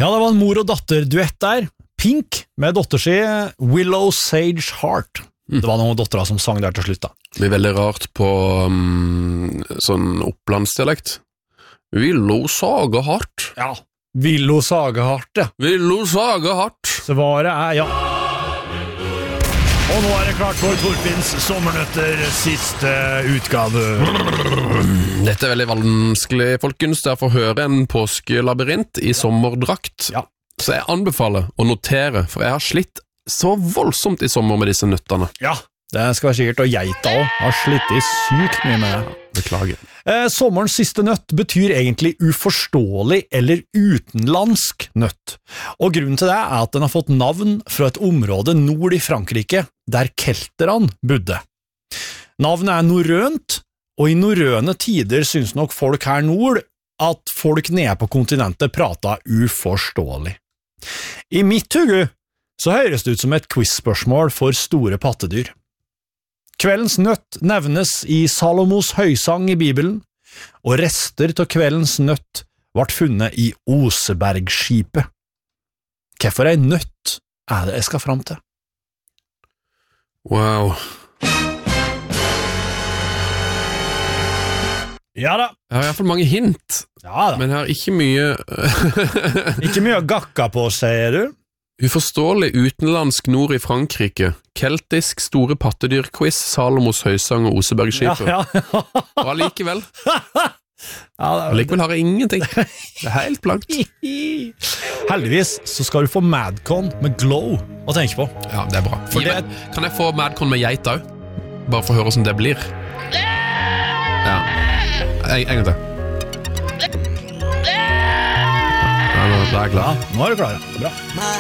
Ja, det var en mor- og datter-duett der. Pink med dotter si Willow Sage Heart. Det var noen dottera som sang der til slutt da. Det blir veldig rart på sånn opplandsdialekt. Willow Sagehardt. Ja, Willow Sagehardt, ja. Willow Sagehardt. Svaret ja. Og nå det klart for Torfinns Sommernøtter siste utgave. Dette veldig vanskelig, folkens. Det å høre en påskelabyrint i sommerdrakt. Ja. Så jeg anbefaler å notere, for jeg har slitt så voldsomt i sommer med disse nøttene. Ja, det skal være sikkert, og geita også har slitt i sykt mye med det. Beklager. Sommerens siste nøtt betyr egentlig uforståelig eller utenlandsk nøtt. Og grunnen til det at den har fått navn fra et område nord i Frankrike, der kelterne bodde. Navnet norrønt, og i norrøne tider synes nok folk her nord at folk nede på kontinentet prater uforståelig. I mitt hugge så høres det ut som et quiz-spørsmål for store pattedyr. Kveldens nøtt nevnes i Salomos høysang i Bibelen, og rester til kveldens nøtt ble funnet i Osebergskipet. Hvorfor en nøtt det jeg skal frem til? Wow. Ja da. Jeg har i hvert fall mange hint, Ja da. men jeg har ikke mye... Ikke mye å gakka på, sier du? Uforståelig utenlandsk nord i Frankrike, keltisk store pattedyrquiz, Salomos høysang og Osebergskipet. Ja. Og allikevel Ja, har jeg ingenting. Det er helt blankt. Heldigvis så skal du få Madcon med Glow å tenke på. Ja, det er bra. Kan jeg få Madcon med geit også? Bare for å høre hvordan det blir. Ja. En gang til. Ja, nå er jeg klar. Ja, nå er du klar. Bra.